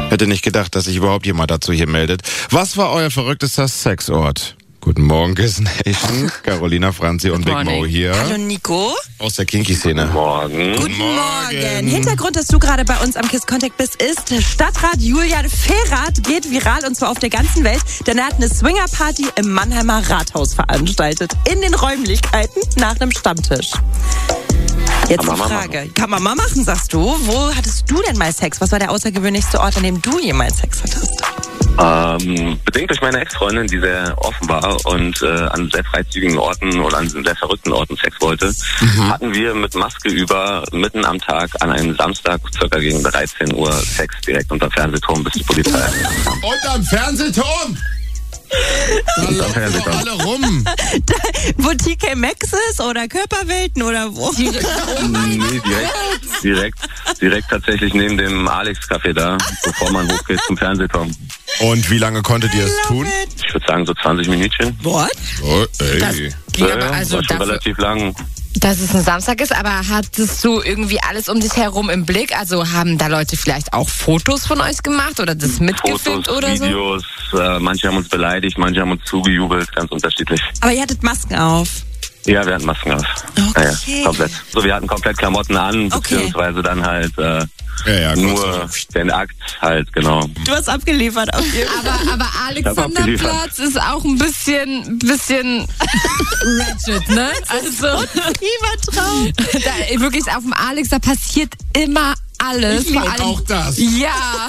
Hätte nicht gedacht, dass sich überhaupt jemand dazu hier meldet. Was war euer verrücktester Sexort? Guten Morgen, Kiss Nation. Carolina, Franzi und Big Mo hier. Hallo Nico. Aus der Kinky-Szene. Morgen. Guten Morgen. Hintergrund, dass du gerade bei uns am Kiss Contact bist, ist, Stadtrat Julian Ferrath geht viral und zwar auf der ganzen Welt, denn er hat eine Swingerparty im Mannheimer Rathaus veranstaltet. In den Räumlichkeiten nach einem Stammtisch. Jetzt die Frage. Kann man mal machen, sagst du. Wo hattest du denn mal Sex? Was war der außergewöhnlichste Ort, an dem du jemals Sex hattest? Bedingt durch meine Ex-Freundin, die sehr offen war und an sehr freizügigen Orten oder an sehr verrückten Orten Sex wollte, hatten wir mit Maske über mitten am Tag an einem Samstag circa gegen 13 Uhr Sex direkt unter Fernsehturm, bis die Polizei kam. Unterm Fernsehturm? Da laufen doch alle rum. Wo TK Maxx ist oder Körperwelten oder wo? Nee, direkt tatsächlich neben dem Alex-Café da, bevor man hochgeht zum Fernsehturm. Und wie lange konntet ihr es tun? Ich würde sagen so 20 Minütchen. What? Oh, ey. Aber also war schon relativ lang. dass es ein Samstag ist, aber hattest du irgendwie alles um dich herum im Blick? Also haben da Leute vielleicht auch Fotos von euch gemacht oder das mitgefilmt Fotos, oder so? Videos, manche haben uns beleidigt, manche haben uns zugejubelt, ganz unterschiedlich. Aber ihr hattet Masken auf. Ja, wir hatten Masken auf. Okay. Ja, komplett. So, wir hatten komplett Klamotten an, beziehungsweise dann halt nur den Akt halt, genau. Du hast abgeliefert auf jeden Fall. Aber Alexanderplatz ist auch ein bisschen ratchet, ne? Also da, wirklich auf dem Alex, da passiert immer alles. Ich glaub auch das. Ja.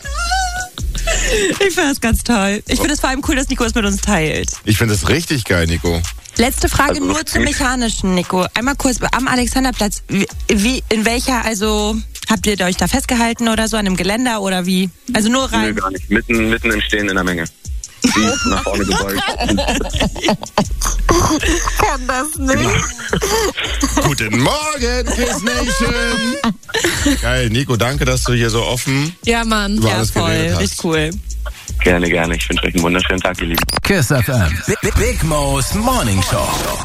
Ich finde das ganz toll. Ich finde es vor allem cool, dass Nico es mit uns teilt. Ich finde es richtig geil, Nico. Letzte Frage nur zum Mechanischen, Nico. Einmal kurz am Alexanderplatz. Wie, in welcher, also, habt ihr euch da festgehalten oder so, an einem Geländer oder wie? Also nur rein? Nee, gar nicht. Mitten im Stehen in der Menge. Die nach vorne gebeugt. Ich kann das nicht. Guten Morgen, Kiss Nation. Geil, Nico, danke, dass du hier so offen Ja, Mann. über Ja, alles voll. geredet hast. Richtig cool. Gerne. Ich wünsche euch einen wunderschönen Tag, ihr Lieben. Kiss FM. Big Mo's Morning Show.